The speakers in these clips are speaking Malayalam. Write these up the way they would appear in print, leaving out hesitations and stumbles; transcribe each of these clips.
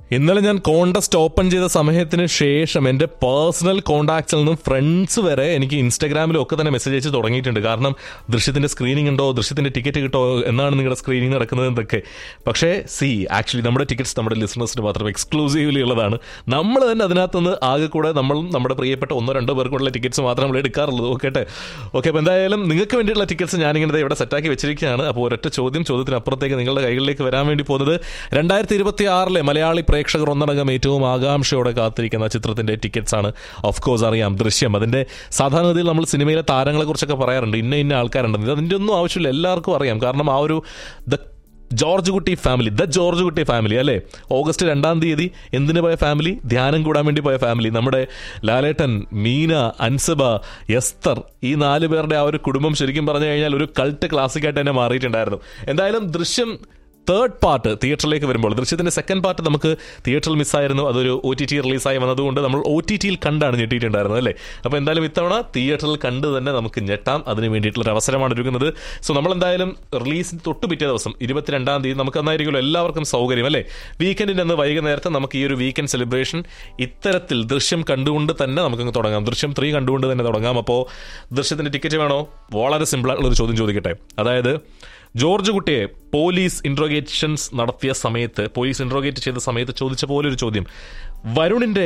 ഇന്നലെ ഞാൻ കോണ്ടസ്റ്റ് ഓപ്പൺ ചെയ്ത സമയത്തിന് ശേഷം എൻ്റെ പേഴ്സണൽ കോണ്ടാക്ട്സിൽ നിന്നും ഫ്രണ്ട്സ് വരെ എനിക്ക് ഇൻസ്റ്റാഗ്രാമിലും ഒക്കെ തന്നെ മെസ്സേജ് അയച്ച് തുടങ്ങിയിട്ടുണ്ട്. കാരണം ദൃശ്യത്തിൻ്റെ സ്ക്രീനിങ് ഉണ്ടോ, ദൃശ്യത്തിൻ്റെ ടിക്കറ്റ് കിട്ടോ, എന്നാണ് നിങ്ങളുടെ സ്ക്രീനിങ് നടക്കുന്നത് എന്നൊക്കെ. പക്ഷേ ആക്ച്വലി നമ്മുടെ ടിക്കറ്റ്സ് നമ്മുടെ ലിസണേഴ്സിന് മാത്രം എക്സ്ക്ലൂസീവ്ലി ഉള്ളതാണ്. നമ്മൾ തന്നെ അതിനകത്തുനിന്ന് ആകെ കൂടെ നമ്മളും നമ്മുടെ പ്രിയപ്പെട്ട 1-2 പേർക്കുള്ള ടിക്കറ്റ്സ് മാത്രം നമ്മൾ എടുക്കാറുള്ളത്. ഓക്കെ, അപ്പോൾ എന്തായാലും നിങ്ങൾക്ക് വേണ്ടിയിട്ടുള്ള ടിക്കറ്റ്സ് ഞാനിങ്ങനെ ഇവിടെ സെറ്റാക്കി വെച്ചിരിക്കുകയാണ്. അപ്പോൾ ഒരൊറ്റ ചോദ്യത്തിനപ്പുറത്തേക്ക് നിങ്ങളുടെ കൈകളിലേക്ക് വരാൻ വേണ്ടി പോകുന്നത് 2026 മലയാളി പ്രേക്ഷകർ ഒന്നടങ്കം ഏറ്റവും ആകാംക്ഷയോടെ കാത്തിരിക്കുന്ന ചിത്രത്തിന്റെ ടിക്കറ്റ്സ് ആണ്. ഓഫ് കോഴ്സ് അറിയാം, ദൃശ്യം. അതിന്റെ സാധാരണഗതിയിൽ നമ്മൾ സിനിമയിലെ താരങ്ങളെ കുറിച്ചൊക്കെ പറയാറുണ്ട്, ഇന്ന ആൾക്കാരുണ്ട്. അതിൻ്റെ ഒന്നും ആവശ്യമില്ല, എല്ലാവർക്കും അറിയാം. കാരണം ആ ഒരു ദ ജോർജ് കുട്ടി ഫാമിലി അല്ലേ, ഓഗസ്റ്റ് 2 തീയതി എന്തിനു പോയ ഫാമിലി? ധ്യാനം കൂടാൻ വേണ്ടി പോയ ഫാമിലി. നമ്മുടെ ലാലേട്ടൻ, മീന, അൻസബ, എസ്തർ, ഈ 4 പേരുടെ ആ ഒരു കുടുംബം ശരിക്കും പറഞ്ഞു കഴിഞ്ഞാൽ ഒരു കൾട്ട് ക്ലാസിക്കായിട്ട് തന്നെ മാറിയിട്ടുണ്ടായിരുന്നു. എന്തായാലും ദൃശ്യം 3rd പാർട്ട് തിയേറ്ററിലേക്ക് വരുമ്പോൾ, ദൃശ്യത്തിന്റെ 2nd പാർട്ട് നമുക്ക് തിയേറ്ററിൽ മിസ്സായിരുന്നു. അതൊരു OTT റിലീസായി വന്നതുകൊണ്ട് നമ്മൾ OTTയിൽ കണ്ടാണ് ഞെട്ടിയിട്ടുണ്ടായിരുന്നത് അല്ലേ. അപ്പോൾ എന്തായാലും ഇത്തവണ തിയേറ്ററിൽ കണ്ട് തന്നെ നമുക്ക് ഞെട്ടാം. അതിന് വേണ്ടിയിട്ടുള്ളൊരു അവസരമാണ് ഒരുക്കുന്നത്. സോ നമ്മളെന്തായാലും റിലീസിന് തൊട്ട് പിറ്റേ ദിവസം 22 തീയതി നമുക്ക് എന്നായിരിക്കുമല്ലോ എല്ലാവർക്കും സൗകര്യം അല്ലേ. വീക്കെൻഡിൻ്റെ അന്ന് വൈകുന്നേരത്തെ നമുക്ക് ഈ ഒരു വീക്കെൻഡ് സെലിബ്രേഷൻ ഇത്തരത്തിൽ ദൃശ്യം കണ്ടുകൊണ്ട് തന്നെ നമുക്കങ്ങ് തുടങ്ങാം. ദൃശ്യം 3 കണ്ടുകൊണ്ട് തന്നെ തുടങ്ങാം. അപ്പോൾ ദൃശ്യത്തിന്റെ ടിക്കറ്റ് വേണോ? വളരെ സിമ്പിളായിട്ടുള്ളൊരു ചോദ്യം ചോദിക്കട്ടെ. അതായത് ജോർജ് കുട്ടിയെ പോലീസ് ഇൻട്രോഗേറ്റ് ചെയ്ത സമയത്ത് ചോദിച്ച പോലെ ഒരു ചോദ്യം. വരുണിന്റെ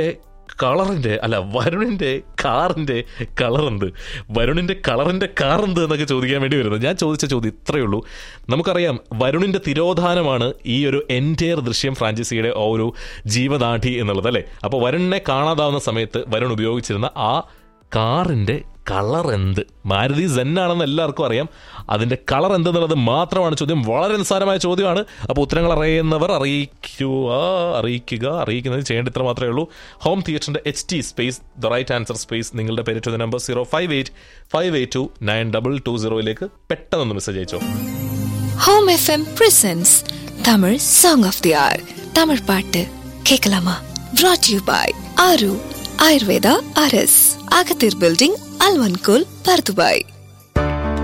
കാറിന്റെ കളർ എന്ത്? വരുണിന്റെ കളറിന്റെ കാർ എന്ത് എന്നൊക്കെ ചോദിക്കാൻ വേണ്ടി വരുന്നത്. ഞാൻ ചോദിച്ച ചോദ്യം ഇത്രയേ ഉള്ളൂ. നമുക്കറിയാം വരുണിന്റെ തിരോധാനമാണ് ഈ ഒരു എൻറ്റയർ ദൃശ്യം ഫ്രാഞ്ചൈസിയുടെ ഒരു ജീവനാഠി എന്നുള്ളത് അല്ലേ. അപ്പോൾ വരുണിനെ കാണാതാവുന്ന സമയത്ത് വരുൺ ഉപയോഗിച്ചിരുന്ന ആ കാറിന്റെ കളർ എന്ത്? മാരുതി സെൻ ആണെന്ന് എല്ലാവർക്കും അറിയാം. അതിന്റെ കളർ എന്തെന്നുള്ളത് മാത്രമാണ് ചോദ്യം. വളരെ നിസ്സാരമായ ചോദ്യമാണ്. അപ്പോൾ ഉത്തരങ്ങൾ അറിയുന്നവർ അറിയിക്കുന്നത് ചെയ്യേണ്ട ഇത്ര മാത്രമേ ഉള്ളൂ. ഹോം തിയേറ്ററിന്റെ HT space the right answer space നിങ്ങളുടെ പേര് ടു ദ നമ്പർ 058582922 പെട്ടെന്നൊന്ന് message അയച്ചോ. Home FM presents Tamil song of they are. Tamil பாட்டு கேட்கலாமா? brought to you by ஆரு ஆயுர்வேதா RS, அகத்தீர் பில்டிங், அல்வன்கோல், பர்துபாய்.